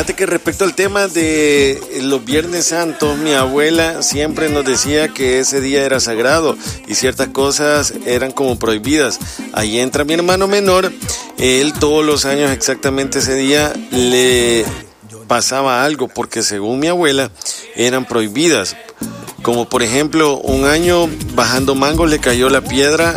Fíjate que respecto al tema de los Viernes Santos, mi abuela siempre nos decía que ese día era sagrado y ciertas cosas eran como prohibidas. Ahí entra mi hermano menor, él todos los años exactamente ese día le pasaba algo porque según mi abuela eran prohibidas. Como por ejemplo, un año bajando mangos le cayó la piedra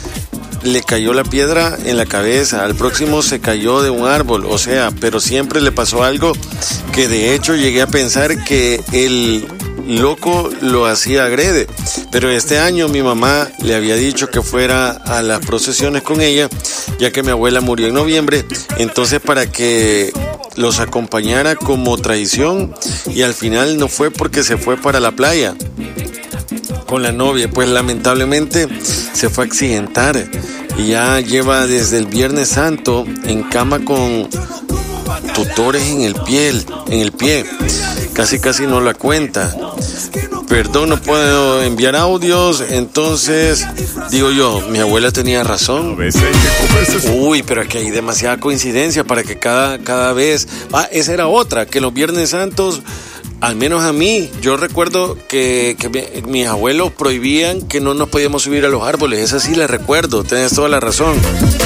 en la cabeza, al próximo se cayó de un árbol, o sea, pero siempre le pasó algo que de hecho llegué a pensar que el loco lo hacía agrede. Pero este año mi mamá le había dicho que fuera a las procesiones con ella, ya que mi abuela murió en noviembre, entonces para que los acompañara como tradición, y al final no fue porque se fue para la playa con la novia, pues lamentablemente se fue a accidentar y ya lleva desde el Viernes Santo en cama con tutores en el pie, casi no la cuenta. Perdón, no puedo enviar audios, entonces digo yo, mi abuela tenía razón. Uy, pero aquí hay demasiada coincidencia para que cada vez... esa era otra, que los Viernes Santos, al menos a mí, yo recuerdo que mis abuelos prohibían que no nos podíamos subir a los árboles. Esa sí la recuerdo, tienes toda la razón.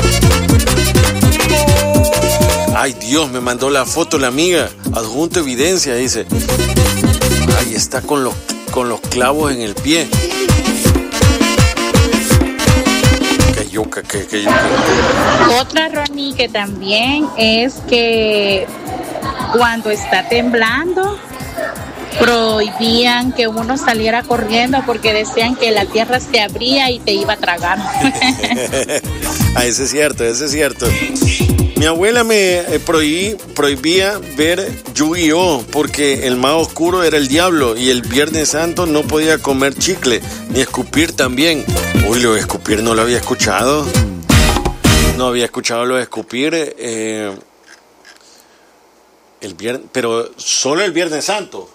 Ay, Dios, me mandó la foto la amiga, adjunto evidencia, dice. Ahí está con los clavos en el pie. Que yuca. Otra, Ronnie, que también es que cuando está temblando prohibían que uno saliera corriendo porque decían que la tierra se abría y te iba a tragar. Ese es cierto. Mi abuela me prohibía ver Yu-Gi-Oh porque el más oscuro era el diablo y el Viernes Santo no podía comer chicle ni escupir también. Uy, lo de escupir no lo había escuchado. No había escuchado lo de escupir. Pero solo el Viernes Santo.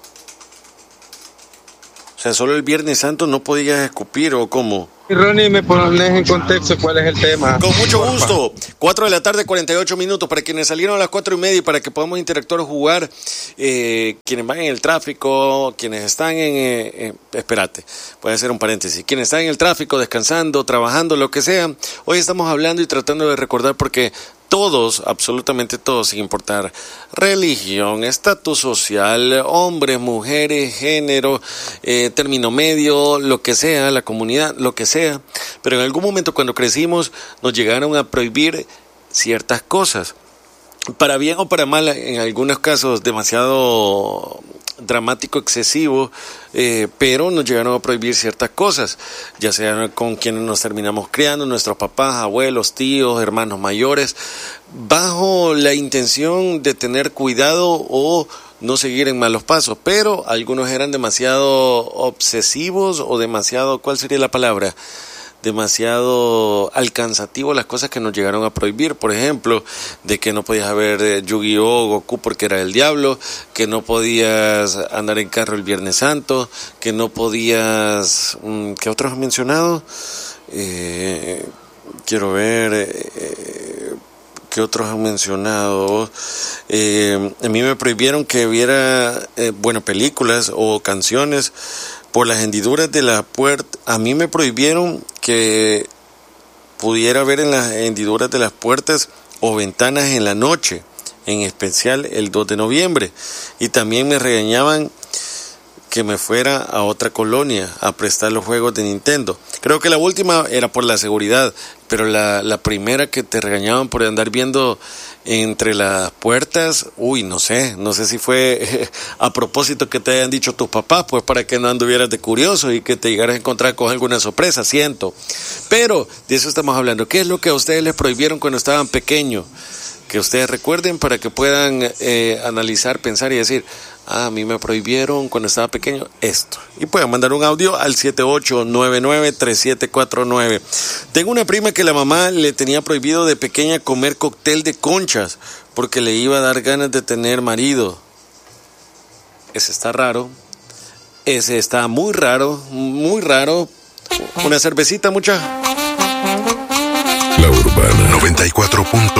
O sea, solo el Viernes Santo no podías escupir, ¿o cómo? Y Ronnie, me pones en contexto cuál es el tema. Con mucho gusto. 4 de la tarde, 48 minutos. Para quienes salieron a las 4:30 y para que podamos interactuar o jugar, quienes van en el tráfico, quienes están espérate, voy a hacer un paréntesis. Quienes están en el tráfico, descansando, trabajando, lo que sea. Hoy estamos hablando y tratando de recordar porque todos, absolutamente todos, sin importar religión, estatus social, hombres, mujeres, género, término medio, lo que sea, la comunidad, lo que sea, pero en algún momento cuando crecimos nos llegaron a prohibir ciertas cosas, para bien o para mal, en algunos casos demasiado dramático, excesivo, pero nos llegaron a prohibir ciertas cosas, ya sea con quienes nos terminamos criando, nuestros papás, abuelos, tíos, hermanos mayores, bajo la intención de tener cuidado o no seguir en malos pasos, pero algunos eran demasiado obsesivos o demasiado, ¿cuál sería la palabra? Demasiado alcanzativo las cosas que nos llegaron a prohibir, por ejemplo, de que no podías ver Yu-Gi-Oh, Goku porque era el diablo, que no podías andar en carro el Viernes Santo, que no podías, ¿qué otros han mencionado? Quiero ver, ¿qué otros han mencionado? A mí me prohibieron que viera, películas o canciones por las hendiduras de la puerta. A mí me prohibieron que pudiera ver en las hendiduras de las puertas o ventanas en la noche, en especial el 2 de noviembre. Y también me regañaban que me fuera a otra colonia a prestar los juegos de Nintendo. Creo que la última era por la seguridad, pero la primera que te regañaban por andar viendo entre las puertas, no sé si fue a propósito que te hayan dicho tus papás, pues para que no anduvieras de curioso y que te llegaras a encontrar con alguna sorpresa, siento. Pero de eso estamos hablando. ¿Qué es lo que a ustedes les prohibieron cuando estaban pequeños? Que ustedes recuerden para que puedan analizar, pensar y decir, a mí me prohibieron cuando estaba pequeño esto. Y pueden mandar un audio al 78993749. Tengo una prima que la mamá le tenía prohibido de pequeña comer cóctel de conchas porque le iba a dar ganas de tener marido. Ese está raro. Ese está muy raro, muy raro. Una cervecita, mucha. La Urbana 94.9.